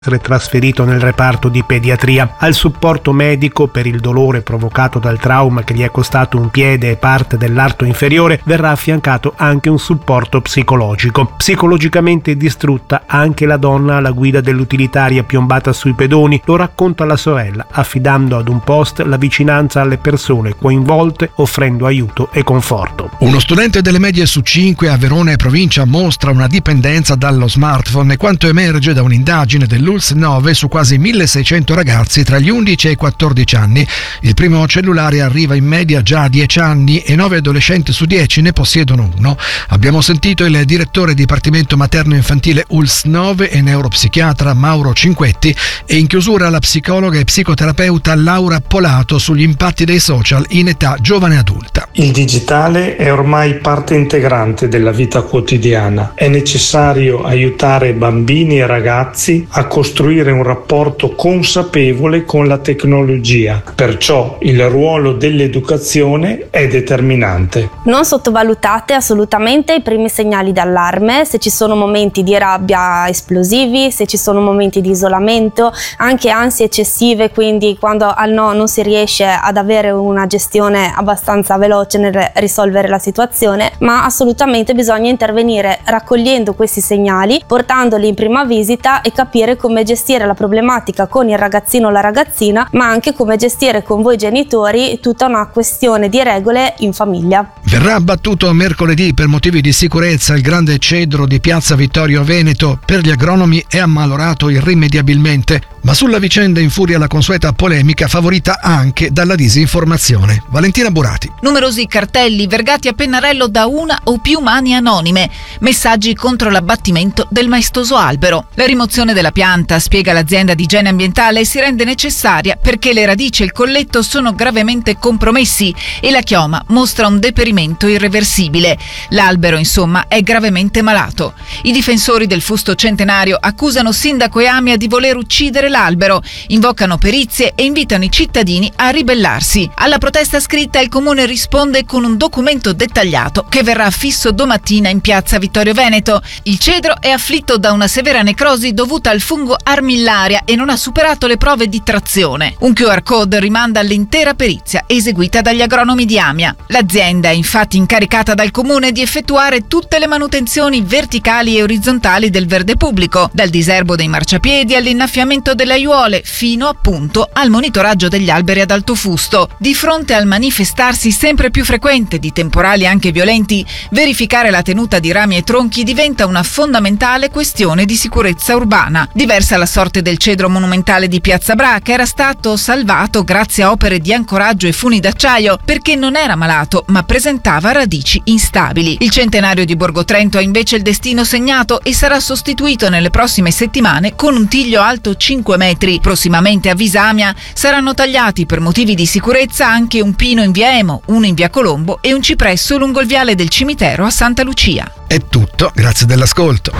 essere trasferito nel reparto di pediatria. Al supporto medico per il dolore provocato dal trauma che gli è costato un piede e parte dell'arto inferiore verrà affiancato anche un supporto psicologico. Psicologicamente distrutta anche la donna alla guida dell'utilitaria piombata sui pedoni, lo racconta la sorella, affidando ad un post la vicinanza alle persone coinvolte, offrendo aiuto e conforto. Uno studente delle medie su 5 a Verona e provincia mostra una dipendenza dallo smartphone, e quanto emerge da un'indagine dell'ULS 9 su quasi 1600 ragazzi tra gli 11 e i 14 anni. Il primo cellulare arriva in media già a 10 anni e 9 adolescenti su 10 ne possiedono uno. Abbiamo sentito il direttore Dipartimento Materno Infantile ULS 9 e neuropsichiatra Mauro Cinquetti, e in chiusura la psicologa e psicoterapeuta Laura Polato sugli impatti dei social in età giovane adulta. Il digitale è ormai parte integrante della vita quotidiana. È necessario aiutare bambini e ragazzi a costruire un rapporto consapevole con la tecnologia. Perciò il ruolo dell'educazione è determinante. Non sottovalutate assolutamente i primi segnali d'allarme, se ci sono momenti di rabbia esplosivi, se ci sono momenti di isolamento, anche ansie eccessive, quindi quando al no non si riesce ad avere una gestione abbastanza veloce nel risolvere la situazione, ma assolutamente bisogna intervenire raccogliendo questi segnali, portandoli in prima visita e capire come gestire la problematica con il ragazzino o la ragazzina, ma anche come gestire con voi genitori tutta una questione di regole in famiglia. Verrà abbattuto mercoledì per motivi di sicurezza il grande cedro di Piazza Vittorio Veneto. Per gli agronomi è ammalorato irrimediabilmente, ma sulla vicenda infuria la consueta polemica favorita anche dalla disinformazione. Valentina Burati. Numerosi cartelli vergati a pennarello da una o più mani anonime, messaggi contro l'abbattimento del maestoso albero. La rimozione della pianta, spiega l'azienda di igiene ambientale, si rende necessaria perché le radici e il colletto sono gravemente compromessi e la chioma mostra un deperimento irreversibile. L'albero, insomma, è gravemente malato. I difensori del fusto centenario accusano sindaco e Amia di voler uccidere l'albero, invocano perizie e invitano i cittadini a ribellarsi. Alla protesta scritta il comune risponde con un documento dettagliato che verrà affisso domattina in piazza Vittorio Veneto. Il cedro è afflitto da una severa necrosi dovuta al fungo armillaria e non ha superato le prove di trazione. Un QR code rimanda all'intera perizia eseguita dagli agronomi di Amia. L'azienda è infatti incaricata dal comune di effettuare tutte le manutenzioni verticali e orizzontali del verde pubblico, dal diserbo dei marciapiedi all'innaffiamento delle aiuole fino appunto al monitoraggio degli alberi ad alto fusto. Di fronte al manifestarsi sempre più frequente di temporali anche violenti, verificare la tenuta di rami e tronchi diventa una fondamentale questione di sicurezza urbana. Diversa la sorte del cedro monumentale di Piazza Bra, che era stato salvato grazie a opere di ancoraggio e funi d'acciaio perché non era malato ma presentava radici instabili. Il centenario di Borgo Trento ha invece il destino segnato e sarà sostituito nelle prossime settimane con un tiglio alto 5 metri. Prossimamente a Visamia saranno tagliati per motivi di sicurezza anche un pino in via Emo, uno in via Colombo e un cipresso lungo il viale del cimitero a Santa Lucia. È tutto, grazie dell'ascolto.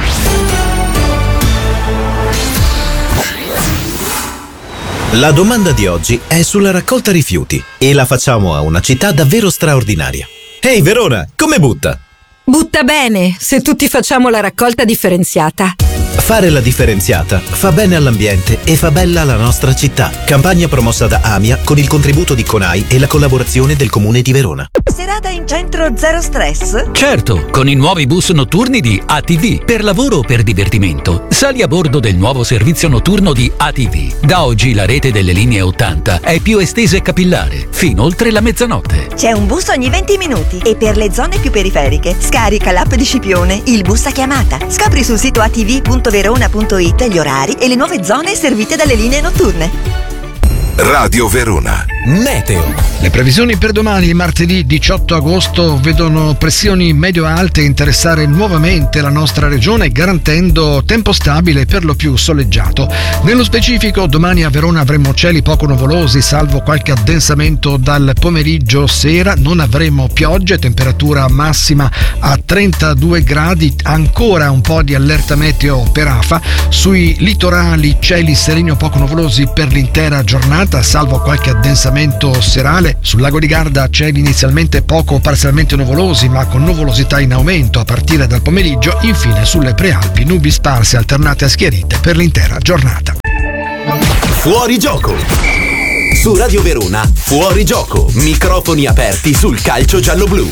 La domanda di oggi è sulla raccolta rifiuti e la facciamo a una città davvero straordinaria. Ehi Verona, come butta? Butta bene, se tutti facciamo la raccolta differenziata. Fare la differenziata fa bene all'ambiente e fa bella la nostra città. Campagna promossa da Amia con il contributo di CONAI e la collaborazione del Comune di Verona. Serata in centro zero stress? Certo, con i nuovi bus notturni di ATV. Per lavoro o per divertimento, sali a bordo del nuovo servizio notturno di ATV. Da oggi la rete delle linee 80 è più estesa e capillare, fino oltre la mezzanotte. C'è un bus ogni 20 minuti e per le zone più periferiche scarica l'app di Scipione, il bus a chiamata. Scopri sul sito atv.verona.it gli orari e le nuove zone servite dalle linee notturne. Radio Verona. Meteo. Le previsioni per domani, martedì 18 agosto, vedono pressioni medio-alte interessare nuovamente la nostra regione, garantendo tempo stabile per lo più soleggiato. Nello specifico, domani a Verona avremo cieli poco nuvolosi, salvo qualche addensamento dal pomeriggio sera. Non avremo piogge, temperatura massima a 32 gradi, ancora un po' di allerta meteo per afa. Sui litorali cieli sereni o poco nuvolosi per l'intera giornata. giornata, salvo qualche addensamento serale. Sul lago di Garda cieli inizialmente poco o parzialmente nuvolosi, ma con nuvolosità in aumento a partire dal pomeriggio. Infine sulle prealpi nubi sparse alternate a schiarite per l'intera giornata. Fuori gioco! Su Radio Verona, Fuori gioco! Microfoni aperti sul calcio giallo-blu.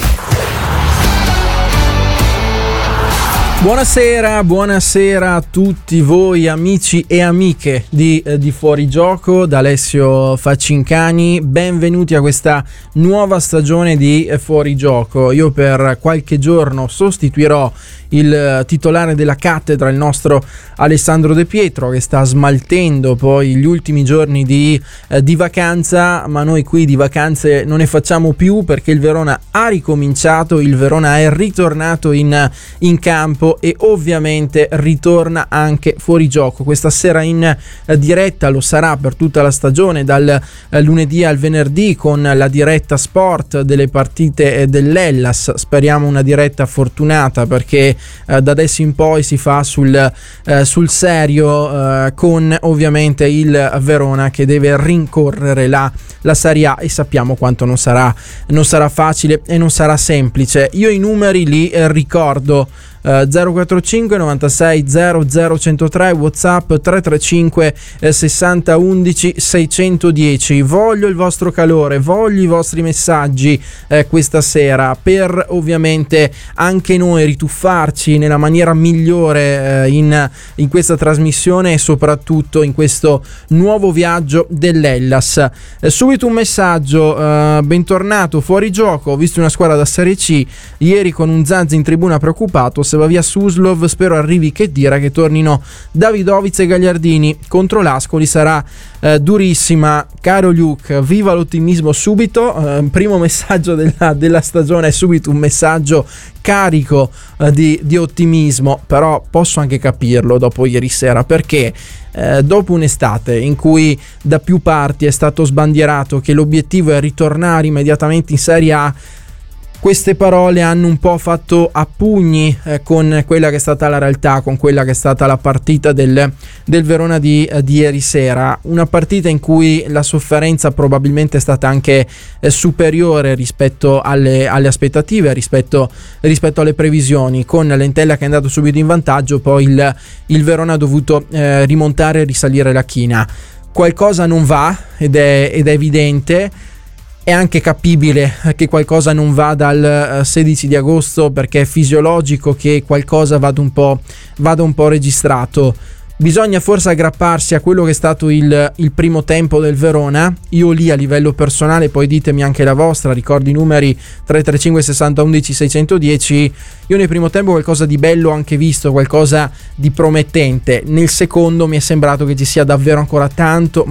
Buonasera a tutti voi amici e amiche di Fuori Gioco, da Alessio Facincani. Benvenuti a questa nuova stagione di Fuori Gioco. Io per qualche giorno sostituirò il titolare della cattedra, il nostro Alessandro De Pietro, che sta smaltendo poi gli ultimi giorni di vacanza, ma noi qui di vacanze non ne facciamo più, perché il Verona ha ricominciato, il Verona è ritornato in campo e ovviamente ritorna anche Fuori Gioco. Questa sera in diretta, lo sarà per tutta la stagione, dal lunedì al venerdì, con la diretta sport delle partite dell'Hellas. Speriamo una diretta fortunata, perché da adesso in poi si fa sul serio, con ovviamente il Verona che deve rincorrere la Serie A, e sappiamo quanto non sarà facile e non sarà semplice. Io i numeri li ricordo: 045 96 00 103, WhatsApp 335 60 11 610. Voglio il vostro calore, voglio i vostri messaggi questa sera, per ovviamente anche noi rituffarci nella maniera migliore in questa trasmissione e soprattutto in questo nuovo viaggio dell'Hellas. Subito un messaggio: bentornato Fuori Gioco, ho visto una squadra da Serie C ieri con un Zazzi in tribuna preoccupato, se va via Suslov spero arrivi che tornino Davidovic e Gagliardini, contro l'Ascoli sarà durissima. Caro Luke, viva l'ottimismo subito. Primo messaggio della stagione è subito un messaggio carico di ottimismo, però posso anche capirlo dopo ieri sera, perché dopo un'estate in cui da più parti è stato sbandierato che l'obiettivo è ritornare immediatamente in Serie A, queste parole hanno un po' fatto a pugni con quella che è stata la realtà, con quella che è stata la partita del Verona di ieri sera. Una partita in cui la sofferenza probabilmente è stata anche superiore rispetto alle aspettative, rispetto alle previsioni. Con l'Entella che è andato subito in vantaggio, poi il Verona ha dovuto rimontare e risalire la china. Qualcosa non va ed è evidente. È anche capibile che qualcosa non va dal 16 di agosto, perché è fisiologico che qualcosa vada un po' registrato. Bisogna forse aggrapparsi a quello che è stato il primo tempo del Verona. Io lì a livello personale, poi ditemi anche la vostra, ricordo i numeri 335 60 11 610. Io nel primo tempo qualcosa di bello ho anche visto, qualcosa di promettente. Nel secondo mi è sembrato che ci sia davvero ancora tanto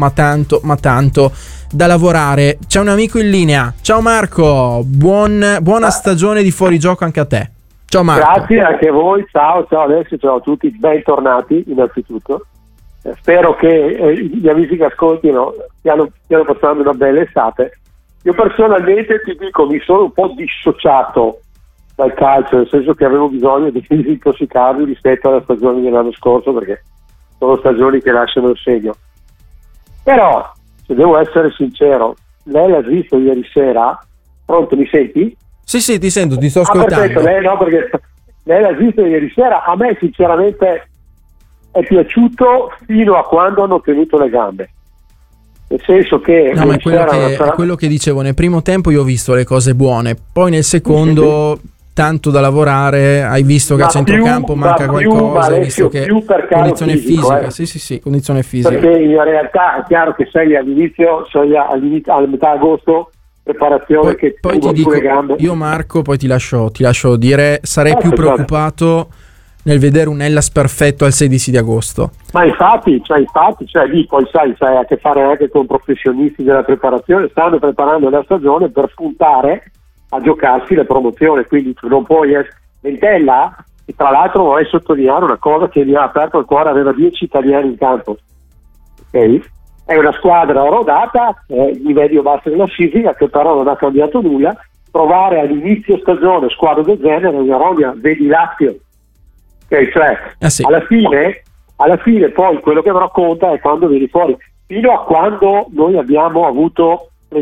da lavorare. C'è un amico in linea. Ciao Marco, buona stagione di Fuori Gioco anche a te. Ciao Marco. Grazie anche a voi, ciao Alessio, ciao a tutti, bentornati innanzitutto. Spero che gli amici che ascoltino stiano passando una bella estate. Io personalmente ti dico, mi sono un po' dissociato dal calcio, nel senso che avevo bisogno di disintossicarmi rispetto alla stagione dell'anno scorso, perché sono stagioni che lasciano il segno. Però, se devo essere sincero, lei l'ha visto ieri sera. Pronto, mi senti? Sì, ti sento, ti sto ascoltando. Perfetto, perché lei l'ha visto ieri sera. A me sinceramente è piaciuto fino a quando hanno tenuto le gambe. Nel senso che... No, ma è quello che dicevo, nel primo tempo io ho visto le cose buone, poi nel secondo... tanto da lavorare, hai visto che a centrocampo manca qualcosa, hai visto che condizione fisica, sì, condizione fisica. Perché in realtà è chiaro che sei all'inizio, a metà agosto, preparazione, poi ti dico, io Marco, poi ti lascio dire, sarei più preoccupato nel vedere un Hellas perfetto al 16 di agosto. Ma infatti, lì poi sai, hai a che fare anche con professionisti della preparazione, stanno preparando la stagione per puntare a giocarsi le promozioni, quindi tu non puoi Entella, e tra l'altro vorrei sottolineare una cosa che mi ha aperto il cuore, aveva 10 italiani in campo, ok? È una squadra rodata, di medio-bassa classifica, che però non ha cambiato nulla. Provare all'inizio stagione squadra del genere è una roba, vedi Lazio, okay? Cioè, sì. alla fine poi quello che però conta è quando vieni fuori. fino a quando noi abbiamo avuto le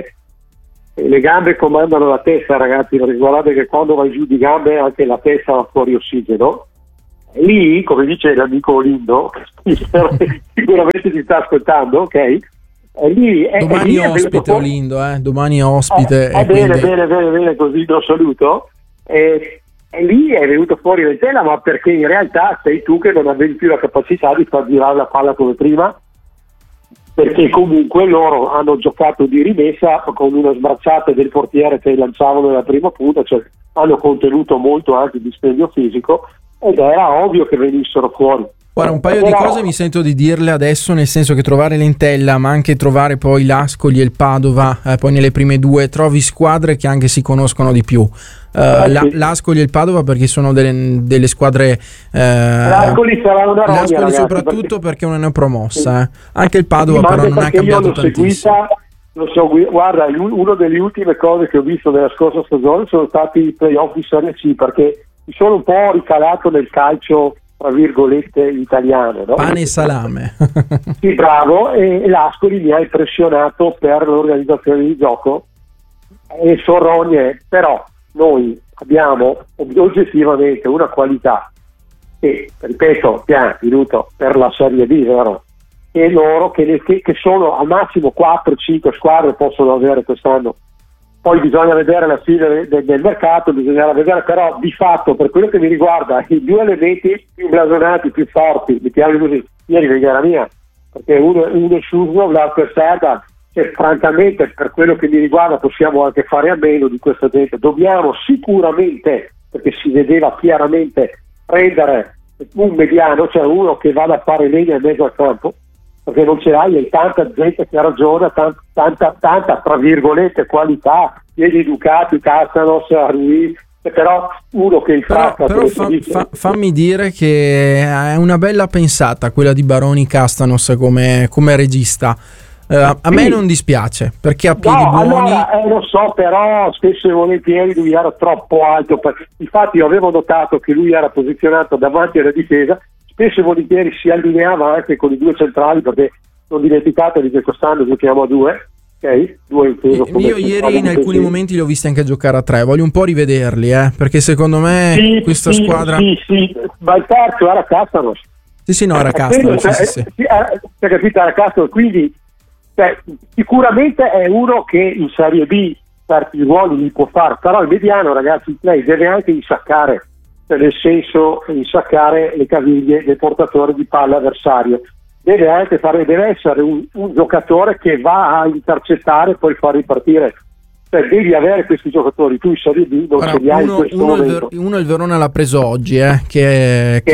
gambe comandano la testa, ragazzi, perché guardate che quando vai giù di gambe anche la testa va fuori ossigeno. E lì, come dice l'amico Lindo, sicuramente ti sta ascoltando, ok? E lì domani è ospite Lindo, domani ospite. Bene, così lo saluto. E lì è venuto fuori la tela, ma perché in realtà sei tu che non avevi più la capacità di far girare la palla come prima, perché comunque loro hanno giocato di rimessa con una sbracciata del portiere che lanciavano nella prima punta, cioè hanno contenuto molto anche il dispendio fisico, ed era ovvio che venissero fuori. Guarda, un paio di cose mi sento di dirle adesso, nel senso che trovare l'Entella, ma anche trovare poi l'Ascoli e il Padova, poi nelle prime due trovi squadre che anche si conoscono di più. L'Ascoli e il Padova perché sono delle squadre. L'Ascoli sarà una roba, l'Ascoli ragazzi, soprattutto perché non è promossa. Anche il Padova però non ha cambiato tantissimo. Guarda, una delle ultime cose che ho visto nella scorsa stagione sono stati i playoff di Serie C, perché mi sono un po' ricalato nel calcio tra virgolette italiano, no? Pane e salame. Sì, bravo, e l'Ascoli mi ha impressionato per l'organizzazione di gioco e Sorrogne, però noi abbiamo oggettivamente una qualità che, ripeto, piano venuto per la Serie B, vero? E loro che sono al massimo 4-5 squadre possono avere quest'anno. Poi bisogna vedere la fine del mercato, bisognerà vedere, però di fatto per quello che mi riguarda i due elementi più blasonati, più forti, mettiamoli così, ieri Vergara mia, perché uno è Susno, l'altro è Serda, e francamente per quello che mi riguarda possiamo anche fare a meno di questa gente. Dobbiamo sicuramente, perché si vedeva chiaramente, prendere un mediano, cioè uno che vada a fare legna in mezzo al campo, perché non ce l'hai, hai tanta gente che ragiona, tanta tra virgolette qualità, piedi educati, Castanos, Rui, però uno che infracca. Però fammi dire che è una bella pensata quella di Baroni Castanos come regista. A me non dispiace perché ha piedi buoni. Allora, lo so, però spesso e volentieri lui era troppo alto. Infatti io avevo notato che lui era posizionato davanti alla difesa, spesso e volentieri si allineava anche con i due centrali, perché non dimenticatevi che quest'anno giochiamo a due, ok? Due inteso. Io ieri in alcuni momenti li ho visti anche giocare a tre, voglio un po' rivederli, perché secondo me questa squadra. Sì, ma il terzo era Castanos. Sì, no, era Castanos. Sì. Hai capito, era Castanos, quindi sicuramente è uno che in Serie B certi ruoli li può fare, però il mediano, ragazzi, lei deve anche insaccare, nel senso insaccare le caviglie del portatore di palla avversario, deve essere un giocatore che va a intercettare e poi far ripartire, cioè devi avere questi giocatori. Tu in Serie B non ce li hai in questo momento. Uno il Verona l'ha preso oggi, che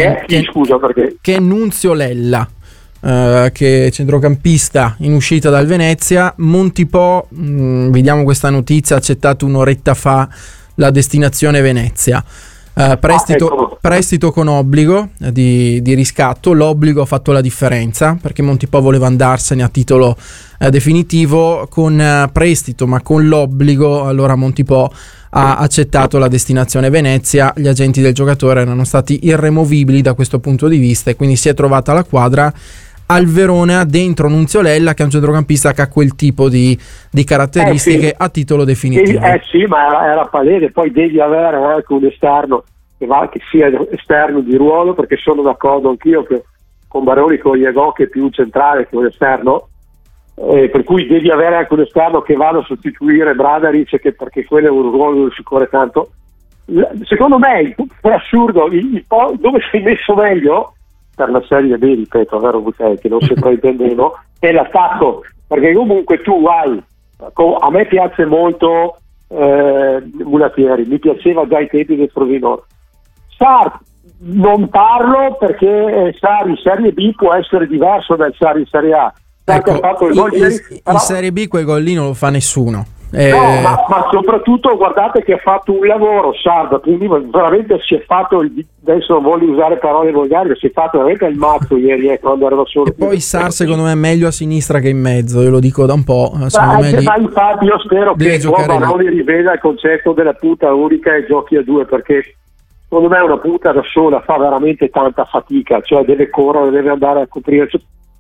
è Nunzio Lella, che è centrocampista in uscita dal Venezia. Montipò, vediamo questa notizia, ha accettato un'oretta fa la destinazione Venezia. Prestito con obbligo di riscatto. L'obbligo ha fatto la differenza perché Montipò voleva andarsene a titolo definitivo. Con prestito ma con l'obbligo, allora Montipò ha accettato la destinazione Venezia. Gli agenti del giocatore erano stati irremovibili da questo punto di vista e quindi si è trovata la quadra al Verona dentro Nunzio Lella, che è un centrocampista che ha quel tipo di caratteristiche a titolo definitivo. Sì, ma era palese. Poi devi avere anche un esterno che sia esterno di ruolo, perché sono d'accordo anch'io che con Baroni, con Iagò, che è più centrale che un esterno, per cui devi avere anche un esterno che vada a sostituire Bradaric, perché quello è un ruolo dove si corre tanto. Secondo me è assurdo dove sei messo meglio per la Serie B, ripeto, vero Bucei, che non si fraintendeva, è l'attacco, perché comunque tu hai, a me piace molto Mulatieri, mi piaceva già ai tempi del Frosinone. Sarr non parlo perché Sarr in Serie B può essere diverso dal Sarr in Serie A. Ecco, in Serie B quel gol lì non lo fa nessuno. No, ma soprattutto guardate che ha fatto un lavoro Sarda, veramente si è fatto, adesso non voglio usare parole volgari, si è fatto veramente il mazzo ieri quando era solo. E poi Sarr secondo me è meglio a sinistra che in mezzo, io lo dico da un po'. Ma infatti io spero che Baroni riveda il concetto della punta unica e giochi a due, perché secondo me una punta da sola fa veramente tanta fatica, cioè deve correre, deve andare a coprire.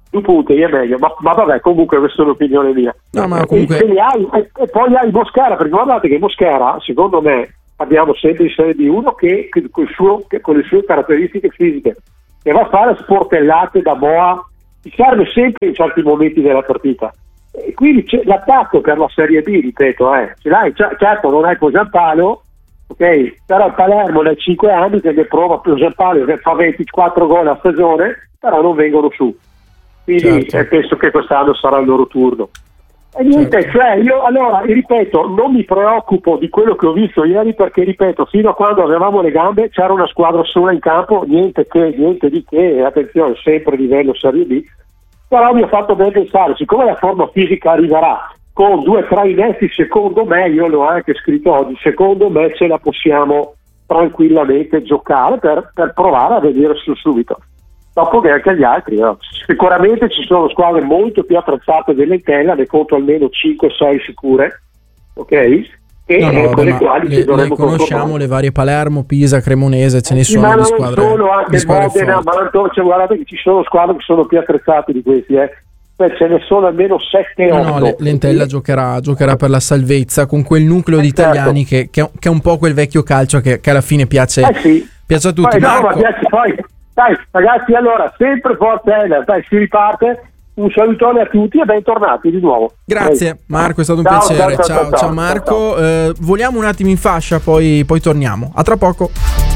2 punti è meglio, ma vabbè, comunque questa è un'opinione mia. No, ma comunque... e poi hai Mosquera, perché guardate che Mosquera, secondo me, abbiamo sempre in Serie B1 che con le sue caratteristiche fisiche, che va a fare sportellate da boa, ti serve sempre in certi momenti della partita. E quindi l'attacco per la Serie B, ripeto, ce l'hai, certo non hai Giampaolo, ok, però il Palermo nei 5 anni che prova Giampaolo che fa 24 gol a stagione, però non vengono su. Quindi penso che quest'anno sarà il loro turno. E niente, cioè io allora ripeto, non mi preoccupo di quello che ho visto ieri, perché ripeto, fino a quando avevamo le gambe c'era una squadra sola in campo, niente di che, attenzione, sempre a livello Serie B, però mi ha fatto ben pensare, siccome la forma fisica arriverà con 2 trainetti, secondo me, io l'ho anche scritto oggi, secondo me ce la possiamo tranquillamente giocare per provare a vedere subito. Dopo che anche gli altri, sicuramente ci sono squadre molto più attrezzate dell'Entella, ne conto almeno 5-6 sicure, ok? Con le quali ci dovremmo conosciamo le varie Palermo, Pisa, Cremonese, ce ne sono di squadre. Ma non solo, anche Modena, Mantova, guardate che ci sono squadre che sono più attrezzate di questi, ce ne sono almeno 7-8. No, l'Entella giocherà per la salvezza con quel nucleo di italiani che è un po' quel vecchio calcio che alla fine piace a tutti. Poi, ma piace poi. Dai ragazzi, allora sempre forza Heller, dai, si riparte, un salutone a tutti e bentornati di nuovo. Grazie Marco, è stato un piacere. Ciao Marco. Voliamo un attimo in fascia, poi torniamo. A tra poco.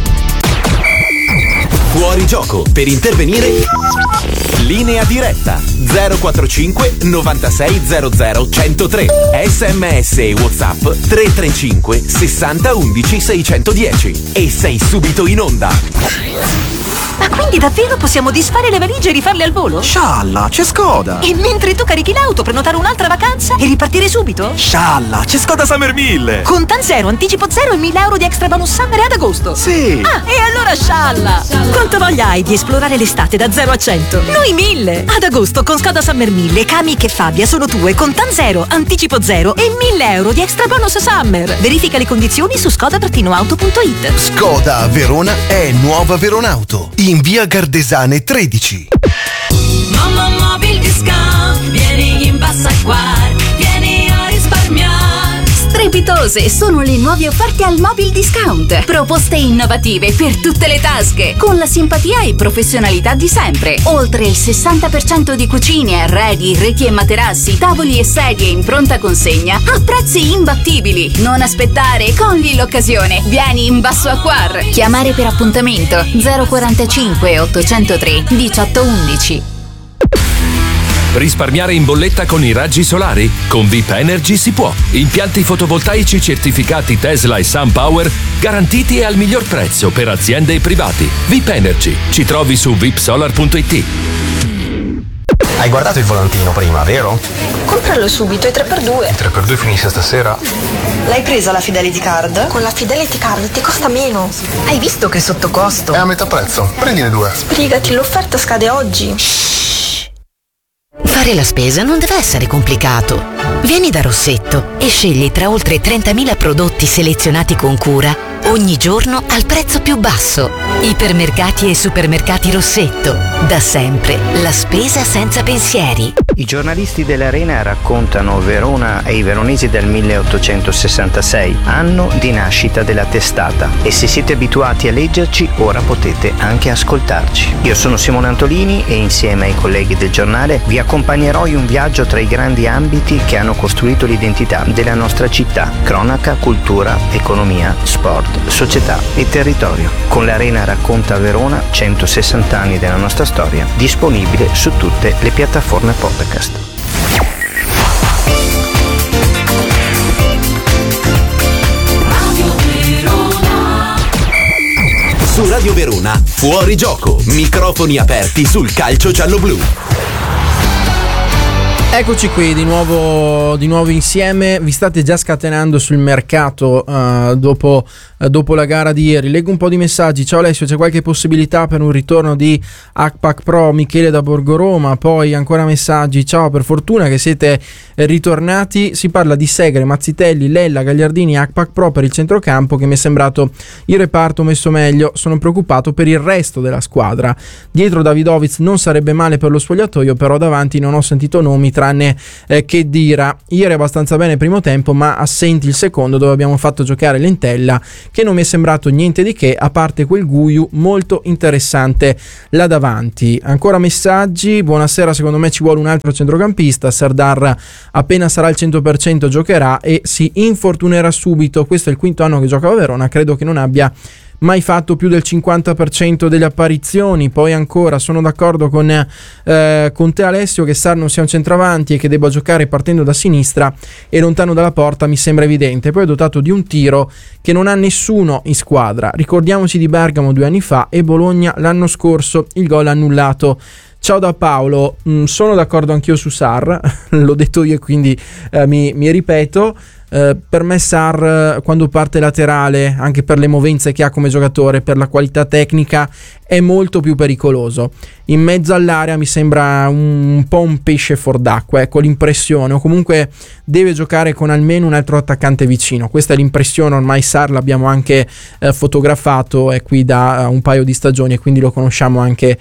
Fuori gioco, per intervenire linea diretta 045 96 00 103, SMS e WhatsApp 335 60 11 610 e sei subito in onda. Ma quindi davvero possiamo disfare le valigie e rifarle al volo? Scialla, c'è Skoda! E mentre tu carichi l'auto, prenotare un'altra vacanza e ripartire subito? Scialla, c'è Skoda Summer 1000! Contan zero, anticipo zero e 1.000 euro di extra bonus summer ad agosto! Sì! Ah, e allora scialla! Quanta voglia hai di esplorare l'estate da 0 a 100? Noi 1000! Ad agosto con Skoda Summer 1000, Kamiq e Fabia sono tue, Contan zero, anticipo zero e 1.000 euro di extra bonus summer! Verifica le condizioni su skoda-auto.it. Skoda Verona è Nuova Veronauto, in via Gardesane 13. Mamma Mobil Discount, vieni in Bassaquar, vieni a risparmiare. Strepitose sono le nuove offerte al Mobil Discount. Proposte innovative per tutte le tasche, con la simpatia e professionalità di sempre. Oltre il 60% di cucine, arredi, reti e materassi, tavoli e sedie in pronta consegna a prezzi imbattibili. Non aspettare, cogli l'occasione. Vieni in Bassaquar. Chiamare per appuntamento 045 803 1811. Risparmiare in bolletta con i raggi solari? Con VIP Energy si può. Impianti fotovoltaici certificati Tesla e SunPower garantiti e al miglior prezzo per aziende e privati. VIP Energy. Ci trovi su vipsolar.it. Hai guardato il volantino prima, vero? Compralo subito, è 3x2. Il 3x2 finisce stasera? L'hai presa la Fidelity Card? Con la Fidelity Card ti costa meno. Hai visto che è sotto costo? È a metà prezzo, prendine 2. Sbrigati, l'offerta scade oggi. Fare la spesa non deve essere complicato. Vieni da Rossetto e scegli tra oltre 30.000 prodotti selezionati con cura ogni giorno al prezzo più basso. Ipermercati e supermercati Rossetto. Da sempre la spesa senza pensieri. I giornalisti dell'Arena raccontano Verona e i veronesi del 1866, anno di nascita della testata. E se siete abituati a leggerci, ora potete anche ascoltarci. Io sono Simone Antolini e insieme ai colleghi del giornale vi accompagnerò in un viaggio tra i grandi ambiti che hanno costruito l'identità della nostra città: cronaca, cultura, economia, sport, società e territorio. Con l'Arena racconta Verona, 160 anni della nostra storia, disponibile su tutte le piattaforme podcast. Su Radio Verona, fuori gioco, microfoni aperti sul calcio giallo-blu. Eccoci qui di nuovo insieme. Vi state già scatenando sul mercato dopo la gara di ieri. Leggo un po' di messaggi. Ciao Alessio, c'è qualche possibilità per un ritorno di Hackpack Pro? Michele da Borgo Roma. Poi ancora messaggi. Ciao, per fortuna che siete ritornati. Si parla di Segre, Mazzitelli, Lella, Gagliardini, Hackpack Pro per il centrocampo, che mi è sembrato il reparto messo meglio. Sono preoccupato per il resto della squadra. Dietro Davidovic non sarebbe male per lo spogliatoio, però davanti non ho sentito nomi tranne che Dira. Ieri abbastanza bene il primo tempo, ma assenti il secondo, dove abbiamo fatto giocare Lentella, che non mi è sembrato niente di che, a parte quel Guiu molto interessante là davanti. Ancora messaggi. Buonasera, secondo me ci vuole un altro centrocampista. Serdar appena sarà al 100% giocherà e si infortunerà subito. Questo è il quinto anno che gioca a Verona, credo che non abbia mai fatto più del 50% delle apparizioni. Poi ancora sono d'accordo con te Alessio che Sarr non sia un centravanti e che debba giocare partendo da sinistra e lontano dalla porta, mi sembra evidente. Poi è dotato di un tiro che non ha nessuno in squadra. Ricordiamoci di Bergamo 2 anni fa e Bologna l'anno scorso, il gol annullato. Ciao da Paolo. Sono d'accordo anch'io su Sarr, l'ho detto io, quindi mi ripeto. Per me Sarr, quando parte laterale, anche per le movenze che ha come giocatore, per la qualità tecnica, è molto più pericoloso. In mezzo all'area mi sembra un po' un pesce fuor d'acqua, ecco l'impressione, o comunque deve giocare con almeno un altro attaccante vicino. Questa è l'impressione. Ormai Sarr l'abbiamo anche fotografato, è qui da un paio di stagioni e quindi lo conosciamo anche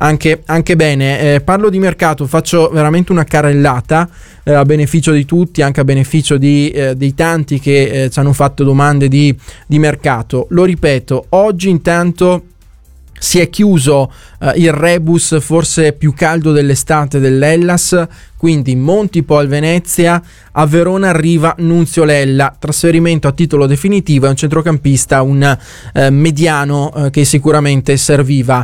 bene. Parlo di mercato, faccio veramente una carrellata a beneficio di tutti, anche a beneficio dei tanti che ci hanno fatto domande di mercato. Lo ripeto, oggi intanto si è chiuso il rebus forse più caldo dell'estate dell'Hellas, quindi Montipo al Venezia, a Verona arriva Nunzio Lella, trasferimento a titolo definitivo, è un centrocampista, un mediano che sicuramente serviva.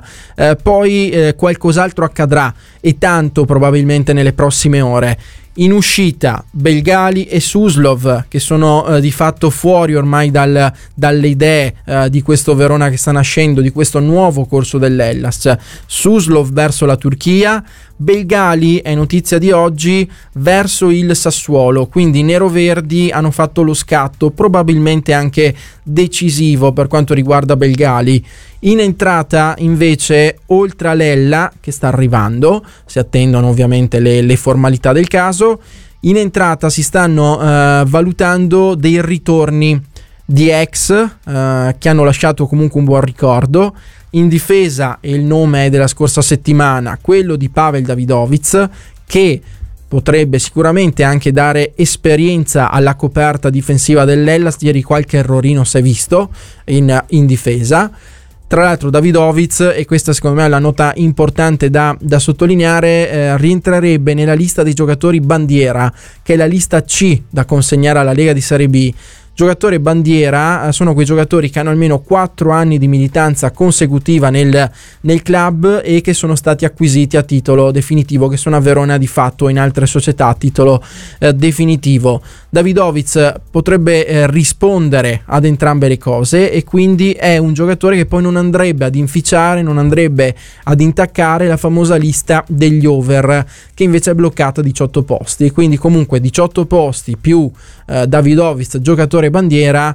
Poi qualcos'altro accadrà, e tanto probabilmente nelle prossime ore. In uscita Belgali e Suslov, che sono di fatto fuori ormai dalle idee di questo Verona che sta nascendo, di questo nuovo corso dell'Hellas. Suslov verso la Turchia, Belgali, è notizia di oggi, verso il Sassuolo, quindi i neroverdi hanno fatto lo scatto probabilmente anche decisivo per quanto riguarda Belgali. In entrata invece, oltre a Lella che sta arrivando, si attendono ovviamente le formalità del caso, in entrata si stanno valutando dei ritorni di ex che hanno lasciato comunque un buon ricordo. In difesa, e il nome è della scorsa settimana, quello di Pavel Davidovic, che potrebbe sicuramente anche dare esperienza alla coperta difensiva dell'Hellas. Ieri qualche errorino si è visto in difesa. Tra l'altro Davidovic, e questa secondo me è la nota importante da sottolineare, rientrerebbe nella lista dei giocatori bandiera, che è la lista C da consegnare alla Lega di Serie B. Giocatore bandiera sono quei giocatori che hanno almeno 4 anni di militanza consecutiva nel club e che sono stati acquisiti a titolo definitivo, che sono a Verona di fatto, in altre società a titolo definitivo. Davidovic potrebbe rispondere ad entrambe le cose e quindi è un giocatore che poi non andrebbe ad inficiare, non andrebbe ad intaccare la famosa lista degli over, che invece è bloccata a 18 posti, e quindi comunque 18 posti più Davidovic giocatore bandiera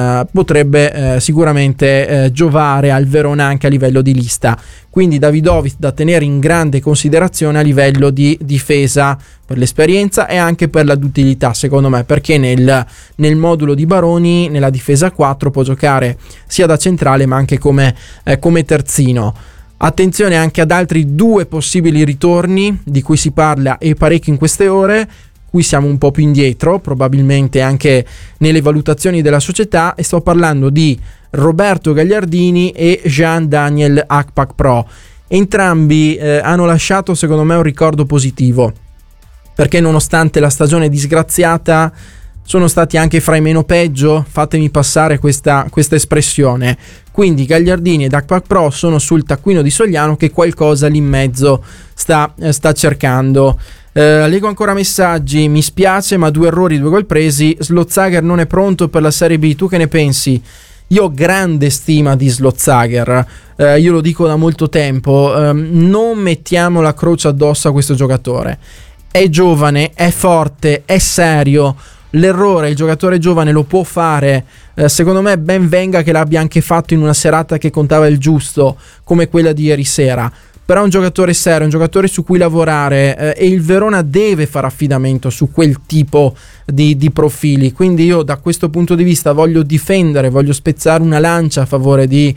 potrebbe sicuramente giovare al Verona anche a livello di lista. Quindi Davidovic da tenere in grande considerazione a livello di difesa, per l'esperienza e anche per la duttilità, secondo me, perché nel modulo di Baroni, nella difesa 4, può giocare sia da centrale ma anche come terzino. Attenzione anche ad altri 2 possibili ritorni di cui si parla e parecchio in queste ore. Qui siamo un po' più indietro, probabilmente anche nelle valutazioni della società, e sto parlando di Roberto Gagliardini e Jean-Daniel Hackpack Pro. Entrambi hanno lasciato secondo me un ricordo positivo, perché nonostante la stagione disgraziata sono stati anche fra i meno peggio, fatemi passare questa espressione. Quindi Gagliardini ed Hackpack Pro sono sul taccuino di Sogliano, che qualcosa lì in mezzo sta cercando. Leggo ancora messaggi. Mi spiace, ma 2 errori, 2 gol presi. Slotzager non è pronto per la Serie B, tu che ne pensi? Io ho grande stima di Slotzager, io lo dico da molto tempo, non mettiamo la croce addosso a questo giocatore. è giovane, è forte, è serio. L'errore il giocatore giovane lo può fare, secondo me ben venga che l'abbia anche fatto in una serata che contava il giusto, come quella di ieri sera. Però è un giocatore serio, un giocatore su cui lavorare, e il Verona deve fare affidamento su quel tipo di profili. Quindi io da questo punto di vista voglio difendere, voglio spezzare una lancia a favore di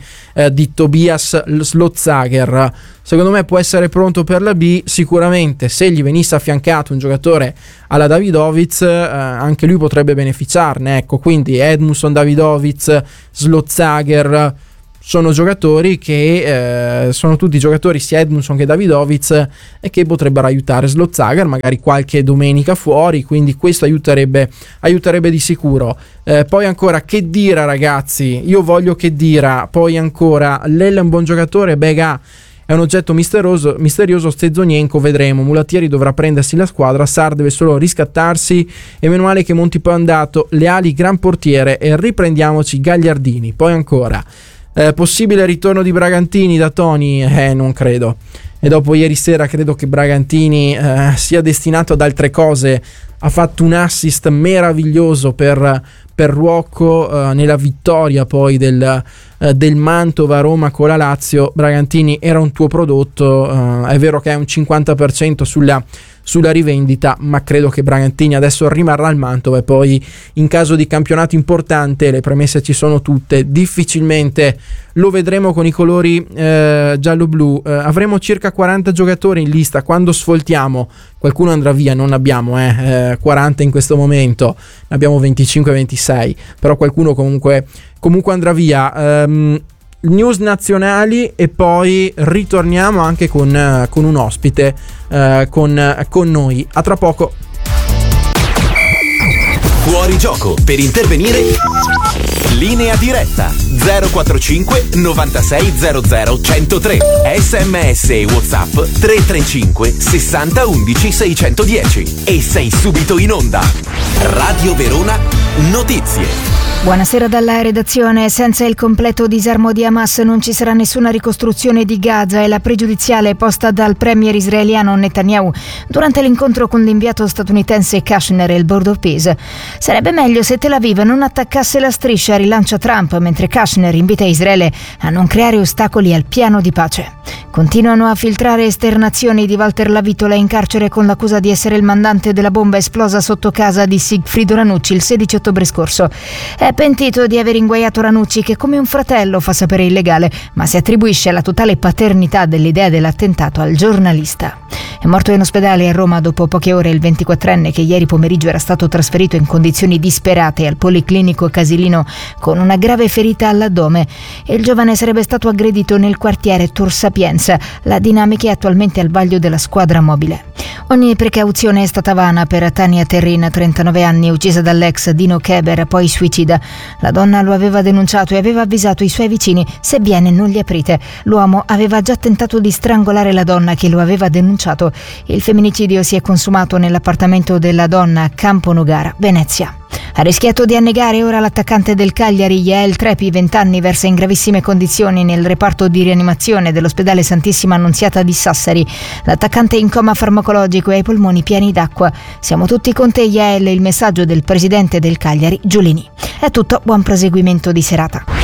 Tobias Slotzager. Secondo me può essere pronto per la B. Sicuramente se gli venisse affiancato un giocatore alla Davidovic, anche lui potrebbe beneficiarne, ecco. Quindi Edmundson, Davidovic, Slotzager sono giocatori che sono tutti giocatori, sia Edmundson che Davidovic, e che potrebbero aiutare Slotzager magari qualche domenica fuori, quindi questo aiuterebbe di sicuro. Poi ancora Khedira, ragazzi, io voglio Khedira. Poi ancora Lella è un buon giocatore, Bega è un oggetto misterioso, Stezonienko vedremo. Mulattieri dovrà prendersi la squadra, Sarr deve solo riscattarsi, e meno male che Monti poi è andato. Leali gran portiere, e riprendiamoci Gagliardini. Poi ancora possibile ritorno di Bragantini da Toni? Non credo. E dopo ieri sera credo che Bragantini sia destinato ad altre cose. Ha fatto un assist meraviglioso per Ruocco nella vittoria poi del Mantova a Roma con la Lazio. Bragantini era un tuo prodotto, è vero che è un 50% sulla rivendita, ma credo che Bragantini adesso rimarrà al Mantova, e poi in caso di campionato importante le premesse ci sono tutte. Difficilmente lo vedremo con i colori giallo-blu. Avremo circa 40 giocatori in lista. Quando sfoltiamo qualcuno andrà via, non abbiamo 40 in questo momento, ne abbiamo 25-26, però qualcuno comunque andrà via. News nazionali, e poi ritorniamo anche con un ospite con noi. A tra poco. Fuori gioco. Per intervenire, linea diretta 045 96 00 103. SMS e WhatsApp 335 60 11 610. E sei subito in onda. Radio Verona Notizie. Buonasera dalla redazione. Senza il completo disarmo di Hamas non ci sarà nessuna ricostruzione di Gaza, è la pregiudiziale posta dal premier israeliano Netanyahu durante l'incontro con l'inviato statunitense Kushner e il Board of Peace. Sarebbe meglio se Tel Aviv non attaccasse la striscia, rilancia Trump, mentre Kushner invita Israele a non creare ostacoli al piano di pace. Continuano a filtrare esternazioni di Walter Lavitola in carcere con l'accusa di essere il mandante della bomba esplosa sotto casa di Sigfrido Ranucci il 16 ottobre scorso. È pentito di aver inguaiato Ranucci, che come un fratello fa sapere il legale, ma si attribuisce la totale paternità dell'idea dell'attentato al giornalista. È morto in ospedale a Roma dopo poche ore il 24enne, che ieri pomeriggio era stato trasferito in condizioni disperate al Policlinico Casilino con una grave ferita all'addome. Il giovane sarebbe stato aggredito nel quartiere Tor Sapienza. La dinamica è attualmente al vaglio della squadra mobile. Ogni precauzione è stata vana per Tania Terrin, 39 anni, uccisa dall'ex Dino Keber, poi suicida. La donna lo aveva denunciato e aveva avvisato i suoi vicini: se viene non gli aprite. L'uomo aveva già tentato di strangolare la donna che lo aveva denunciato. Il femminicidio si è consumato nell'appartamento della donna a Campo Nogara, Venezia. Ha rischiato di annegare ora l'attaccante del Cagliari, Yael Trepi, 20 anni, versa in gravissime condizioni nel reparto di rianimazione dell'ospedale Santissima Annunziata di Sassari. L'attaccante è in coma farmacologico e ha i polmoni pieni d'acqua. Siamo tutti con te, Yael, il messaggio del presidente del Cagliari, Giulini. È tutto, buon proseguimento di serata.